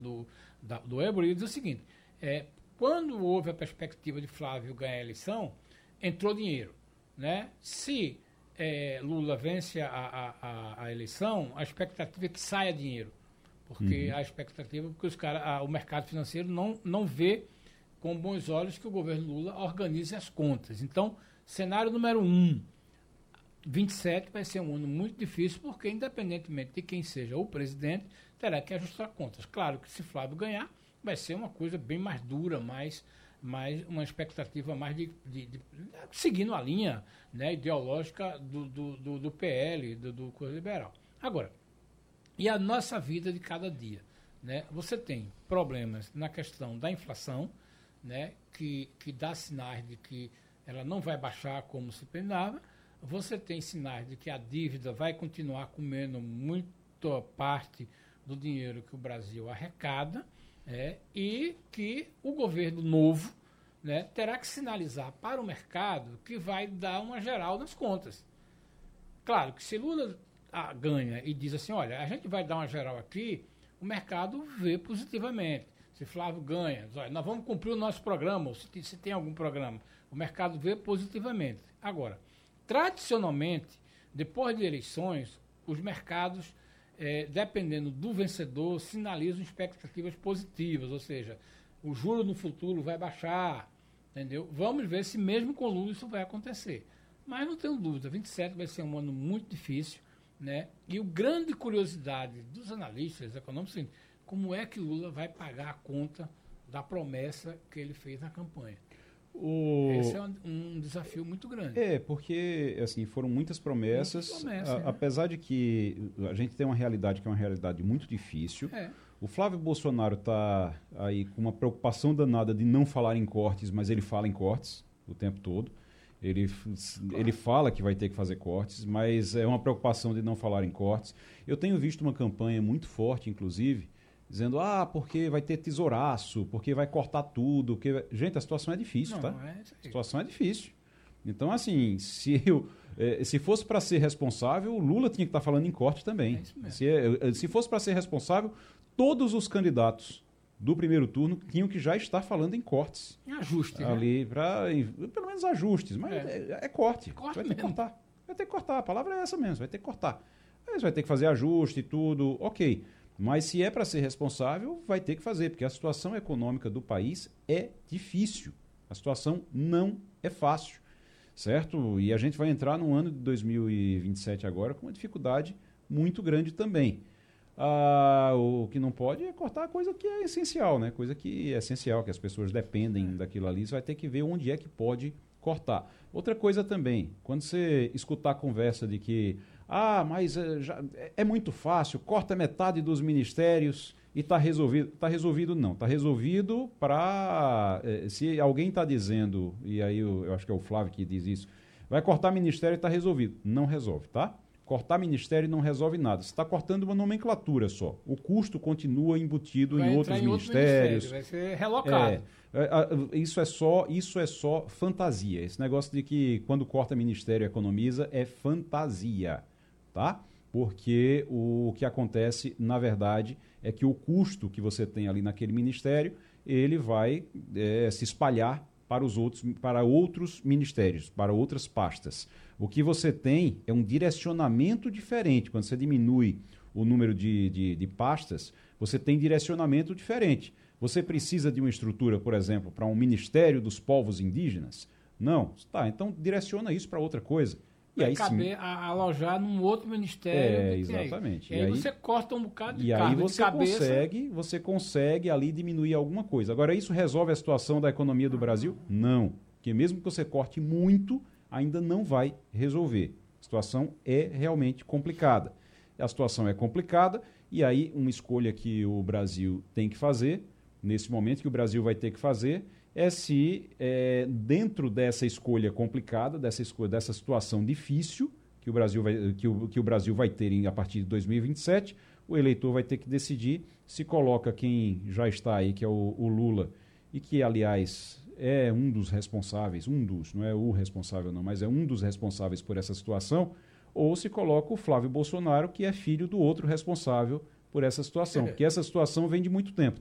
do Ébora, ele diz o seguinte, quando houve a perspectiva de Flávio ganhar a eleição, entrou dinheiro, né? Se Lula vence a eleição, a expectativa é que saia dinheiro, porque a expectativa é que o mercado financeiro não vê com bons olhos que o governo Lula organize as contas. Então, cenário número 27 vai ser um ano muito difícil, porque independentemente de quem seja o presidente, terá que ajustar contas. Claro que se Flávio ganhar, vai ser uma coisa bem mais dura, mais uma expectativa mais seguindo a linha, né, ideológica do PL, do Coisa Liberal. Agora, e a nossa vida de cada dia, né? Você tem problemas na questão da inflação, né, que dá sinais de que ela não vai baixar como se pensava. Você tem sinais de que a dívida vai continuar comendo muita parte do dinheiro que o Brasil arrecada, e que o governo novo, né, terá que sinalizar para o mercado que vai dar uma geral nas contas. Claro que se Lula ganha e diz assim, olha, a gente vai dar uma geral aqui, o mercado vê positivamente. Se Flávio ganha, diz, olha, nós vamos cumprir o nosso programa, ou se tem algum programa, o mercado vê positivamente. Agora, tradicionalmente, depois de eleições, os mercados, dependendo do vencedor, sinalizam expectativas positivas, ou seja, o juro no futuro vai baixar, entendeu? Vamos ver se mesmo com Lula isso vai acontecer. Mas não tenho dúvida, 27 vai ser um ano muito difícil, né? E a grande curiosidade dos analistas econômicos é o seguinte, como é que Lula vai pagar a conta da promessa que ele fez na campanha? Esse é um desafio muito grande. Porque assim, foram muitas promessas, apesar de que a gente tem uma realidade que é uma realidade muito difícil. O Flávio Bolsonaro está aí com uma preocupação danada de não falar em cortes, mas ele fala em cortes o tempo todo. Ele fala que vai ter que fazer cortes, mas é uma preocupação de não falar em cortes. Eu tenho visto uma campanha muito forte, inclusive, dizendo, porque vai ter tesouraço, porque vai cortar tudo. Gente, a situação é difícil, tá? A situação é difícil. Então, assim, se fosse para ser responsável, o Lula tinha que estar falando em corte também. Se fosse para ser responsável, todos os candidatos do primeiro turno tinham que já estar falando em cortes. Em ajuste, ali, pelo menos ajustes, mas é corte. Corte vai ter que mesmo. cortar. Vai ter que cortar, a palavra é essa mesmo, vai ter que cortar. Aí você vai ter que fazer ajuste e tudo, ok. Mas se é para ser responsável, vai ter que fazer, porque a situação econômica do país é difícil. A situação não é fácil, certo? E a gente vai entrar no ano de 2027 agora com uma dificuldade muito grande também. O que não pode é cortar coisa que é essencial, né? Coisa que é essencial, que as pessoas dependem daquilo ali. Você vai ter que ver onde é que pode cortar. Outra coisa também, quando você escutar a conversa de que mas é muito fácil, corta metade dos ministérios e está resolvido. Está resolvido não, está resolvido para... se alguém está dizendo, e aí eu acho que é o Flávio que diz isso, vai cortar ministério e está resolvido. Não resolve, tá? Cortar ministério não resolve nada. Você está cortando uma nomenclatura só. O custo continua embutido em outros ministérios. Vai ser relocado. Isso é só fantasia. Esse negócio de que quando corta ministério economiza é fantasia, tá? Porque o que acontece, na verdade, é que o custo que você tem ali naquele ministério, ele vai se espalhar para outros ministérios, para outras pastas. O que você tem é um direcionamento diferente. Quando você diminui o número de pastas, você tem direcionamento diferente. Você precisa de uma estrutura, por exemplo, para um Ministério dos Povos Indígenas? Não. Tá, então direciona isso para outra coisa. E aí caber alojar num outro ministério. Exatamente. E aí você corta um bocado de cargo de cabeça. Você consegue ali diminuir alguma coisa. Agora, isso resolve a situação da economia do Brasil? Não. Porque mesmo que você corte muito, ainda não vai resolver. A situação é realmente complicada. A situação é complicada e aí uma escolha que o Brasil tem que fazer, nesse momento que o Brasil vai ter que fazer, é se dentro dessa escolha complicada, dessa situação difícil que o Brasil vai ter a partir de 2027, o eleitor vai ter que decidir se coloca quem já está aí, que é o Lula, e que, aliás, é um dos responsáveis, não é o responsável não, mas é um dos responsáveis por essa situação, ou se coloca o Flávio Bolsonaro, que é filho do outro responsável por essa situação, porque essa situação vem de muito tempo.